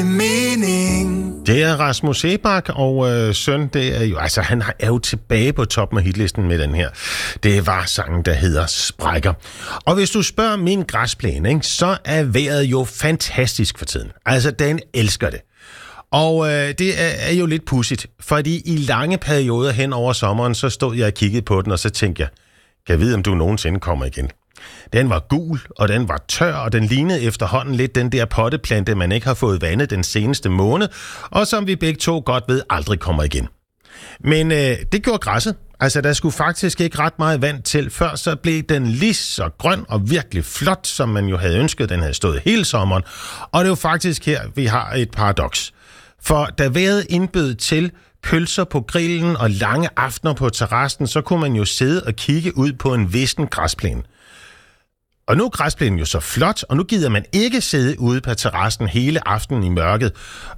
virkelig mening. Det er Rasmus Seebach, og søn, det er jo, altså han er jo tilbage på toppen af hitlisten med den her. Det var sangen, der hedder Sprækker. Og hvis du spørger min græsplæne, ikke, så er vejret jo fantastisk for tiden. Altså, den elsker det. Og det er jo lidt pudsigt, fordi i lange perioder hen over sommeren, så stod jeg og kiggede på den, og så tænkte jeg, kan jeg vide, om du nogensinde kommer igen? Den var gul, og den var tør, og den lignede efterhånden lidt den der potteplante, man ikke har fået vandet den seneste måned, og som vi begge to godt ved aldrig kommer igen. Men det gjorde græsset. Altså, der skulle faktisk ikke ret meget vand til, før så blev den lige så grøn og virkelig flot, som man jo havde ønsket. Den havde stået hele sommeren. Og det er jo faktisk her, vi har et paradoks. For da vejret indbød til pølser på grillen og lange aftener på terrassen, så kunne man jo sidde og kigge ud på en vissen græsplæne. Og nu er græsplænen jo så flot, og nu gider man ikke sidde ude på terrassen hele aftenen i mørket,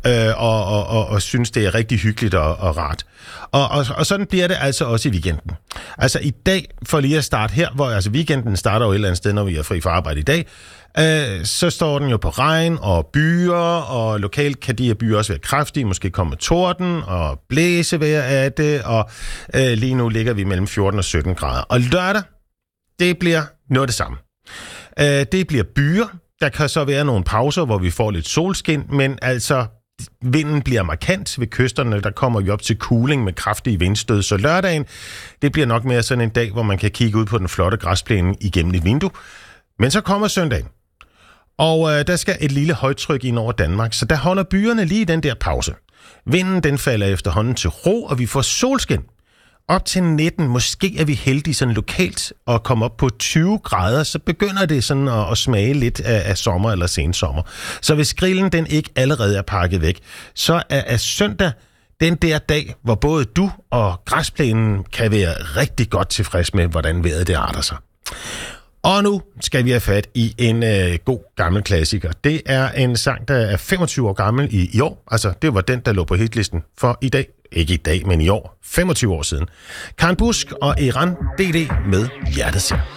og synes, det er rigtig hyggeligt og rart. Og sådan bliver det altså også i weekenden. Altså i dag, for lige at starte her, hvor altså weekenden starter jo et eller andet sted, når vi er fri for arbejde i dag, så står den jo på regn og byer, og lokalt kan de her byer også være kraftige, måske komme torden og blæsevejr af det, og lige nu ligger vi mellem 14 og 17 grader. Og lørdag, det bliver noget af det samme. Det bliver byer. Der kan så være nogle pauser, hvor vi får lidt solskin, men altså vinden bliver markant ved kysterne. Der kommer vi op til kuling med kraftige vindstød. Så lørdagen, det bliver nok mere sådan en dag, hvor man kan kigge ud på den flotte græsplæne igennem et vindue. Men så kommer søndagen, og der skal et lille højtryk ind over Danmark, så der holder byerne lige den der pause. Vinden, den falder efterhånden til ro, og vi får solskin. Op til 19, måske er vi heldige sådan lokalt at komme op på 20 grader, så begynder det sådan at smage lidt af sommer eller sensommer. Så hvis grillen den ikke allerede er pakket væk, så er søndag den der dag, hvor både du og græsplænen kan være rigtig godt tilfreds med, hvordan vejret det arter sig. Og nu skal vi have fat i en god gammel klassiker. Det er en sang, der er 25 år gammel i år. Altså, det var den, der lå på hitlisten for i dag. Ikke i dag, men i år. 25 år siden. Karen Busk og Eran DD med Hjertet siger.